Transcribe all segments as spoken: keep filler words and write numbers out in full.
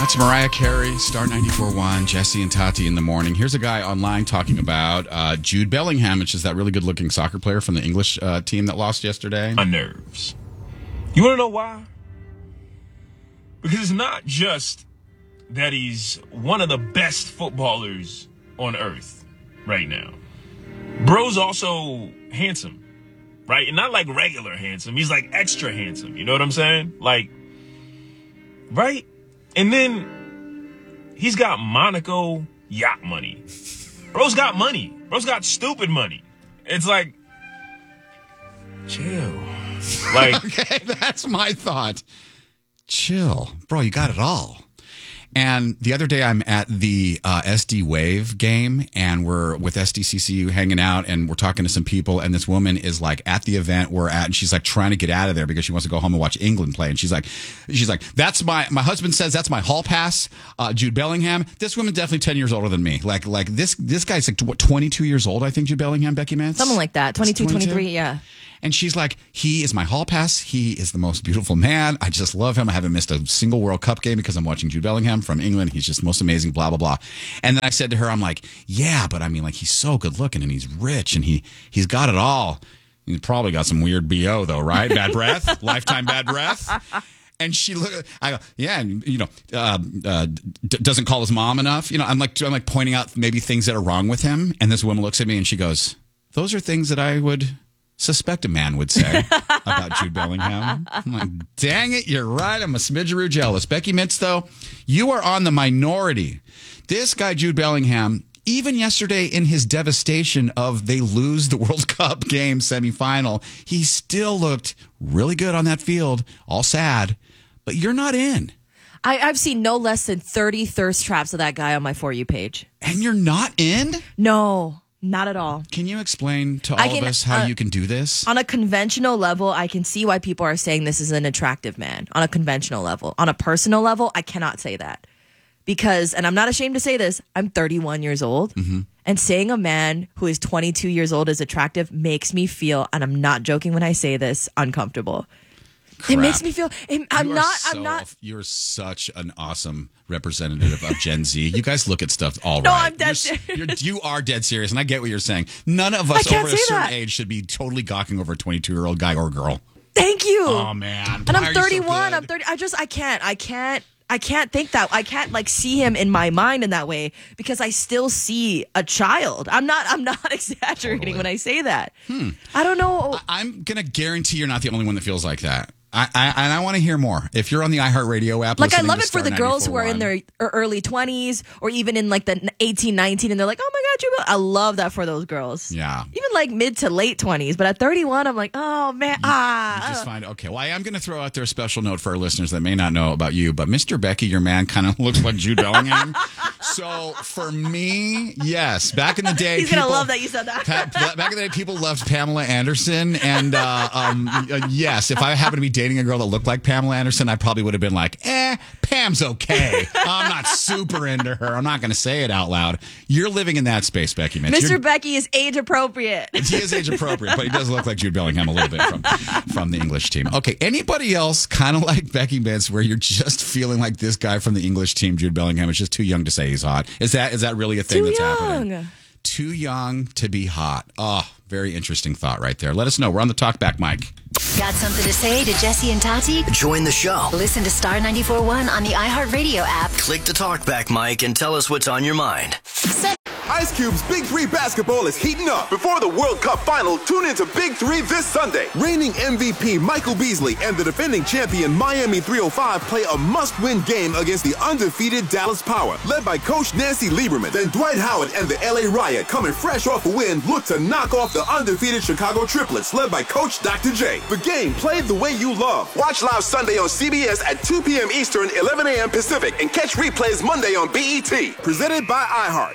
It's Mariah Carey, Star ninety-four point one, Jesse and Tati in the morning. Here's a guy online talking about uh, Jude Bellingham, which is that really good-looking soccer player from the English uh, team that lost yesterday. My nerves. You want to know why? Because it's not just that he's one of the best footballers on earth right now. Bro's also handsome, right? And not like regular handsome. He's like extra handsome. You know what I'm saying? Like, right? And then he's got Monaco yacht money. Bro's got money. Bro's got stupid money. It's like, chill. Like, okay, that's my thought. Chill. Bro, you got it all. And the other day I'm at the uh, S D Wave game and we're with S D C C U hanging out and we're talking to some people and this woman is like at the event we're at and she's like trying to get out of there because she wants to go home and watch England play. And she's like, she's like, that's my, my husband says that's my hall pass, uh, Jude Bellingham. This woman's definitely ten years older than me. Like, like this, this guy's like what, twenty-two years old, I think, Jude Bellingham, Becky Mance? Something like that. twenty-two, twenty-three, yeah. And she's like, he is my hall pass. He is the most beautiful man. I just love him. I haven't missed a single World Cup game because I'm watching Jude Bellingham from England. He's just most amazing, blah, blah, blah. And then I said to her, I'm like, yeah, but I mean, like, he's so good looking and he's rich and he, he's got it all. He's probably got some weird B O though, right? Bad breath, lifetime bad breath. And she looked, I go, yeah, and, you know, uh, uh, d- doesn't call his mom enough. You know, I'm like, I'm like pointing out maybe things that are wrong with him. And this woman looks at me and she goes, those are things that I would suspect a man would say about Jude Bellingham. I'm like, dang it, you're right. I'm a smidgeroo jealous. Becky Mintz, though, you are on the minority. This guy, Jude Bellingham, even yesterday in his devastation of they lose the World Cup game semifinal, he still looked really good on that field, all sad. But you're not in. I, I've seen no less than thirty thirst traps of that guy on my For You page. And you're not in? No. Not at all. Can you explain to all can, of us how uh, you can do this? On a conventional level, I can see why people are saying this is an attractive man. On a conventional level. On a personal level, I cannot say that. Because, and I'm not ashamed to say this, I'm thirty-one years old. Mm-hmm. And saying a man who is twenty-two years old is attractive makes me feel, and I'm not joking when I say this, uncomfortable. Crap. It makes me feel, I'm not, so, I'm not. You're such an awesome representative of Gen Z. You guys look at stuff all no, right. I'm dead you're, serious. You're, you are dead serious, and I get what you're saying. None of us over a certain that. age should be totally gawking over a twenty-two-year-old guy or girl. Thank you. Oh, man. And Why I'm thirty-one. So I'm thirty. I just, I can't, I can't. I can't think that. I can't like see him in my mind in that way because I still see a child. I'm not I'm not exaggerating totally. when I say that. Hmm. I don't know. I, I'm going to guarantee you're not the only one that feels like that. I, I and I want to hear more. If you're on the iHeartRadio app, like I love it for the girls who are in their early twenties or even in like the eighteen, nineteen, and they're like, "Oh my God, you!" I love that for those girls. Yeah, even like mid to late twenties. But at thirty-one, I'm like, "Oh man, you, ah." You just find okay. Well, I am going to throw out there a special note for our listeners that may not know about you, but Mister Becky, your man, kind of looks like Jude Bellingham. So for me, yes, back in the day, he's people, gonna love that you said that. pa- back in the day, people loved Pamela Anderson, and uh, um, uh, yes, if I happened to be dating a girl that looked like Pamela Anderson, I probably would have been like, eh, Pam's okay. I'm not super into her. I'm not going to say it out loud. You're living in that space, Becky Mitch. Mister You're, Becky is age appropriate. He is age appropriate, but he does look like Jude Bellingham a little bit from, from the English team. Okay, anybody else kind of like Becky Mitch where you're just feeling like this guy from the English team, Jude Bellingham, is just too young to say he's hot? Is that is that really a thing too that's young. happening? Too young to be hot. Oh, very interesting thought right there. Let us know. We're on the Talkback mic. Got something to say to Jesse and Tati? Join the show. Listen to Star ninety-four point one on the iHeartRadio app. Click the Talkback mic and tell us what's on your mind. Set. Ice Cube's Big Three basketball is heating up. Before the World Cup final, tune into Big Three this Sunday. Reigning M V P Michael Beasley and the defending champion Miami three oh five play a must-win game against the undefeated Dallas Power, led by Coach Nancy Lieberman. Then Dwight Howard and the L A Riot, coming fresh off a win, look to knock off the undefeated Chicago Triplets, led by Coach Doctor J. The game played the way you love. Watch live Sunday on C B S at two p.m. Eastern, eleven a.m. Pacific, and catch replays Monday on B E T. Presented by iHeart.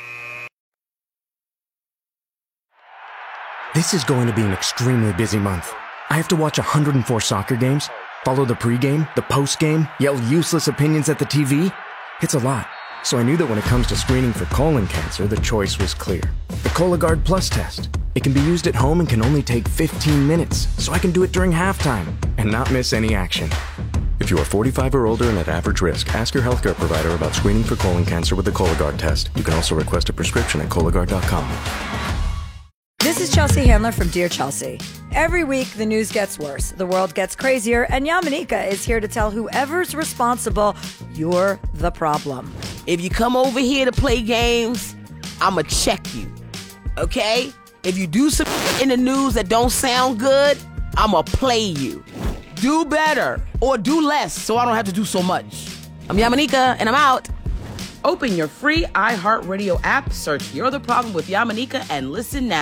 This is going to be an extremely busy month. I have to watch one hundred four soccer games, follow the pregame, the postgame, yell useless opinions at the T V. It's a lot. So I knew that when it comes to screening for colon cancer, the choice was clear. The Cologuard Plus test. It can be used at home and can only take fifteen minutes, so I can do it during halftime and not miss any action. If you are forty-five or older and at average risk, ask your healthcare provider about screening for colon cancer with the Cologuard test. You can also request a prescription at Cologuard dot com. This is Chelsea Handler from Dear Chelsea. Every week, the news gets worse, the world gets crazier, and Yamanika is here to tell whoever's responsible, you're the problem. If you come over here to play games, I'ma check you, okay? If you do some in the news that don't sound good, I'ma play you. Do better or do less so I don't have to do so much. I'm Yamanika, and I'm out. Open your free iHeartRadio app, search You're the Problem with Yamanika, and listen now.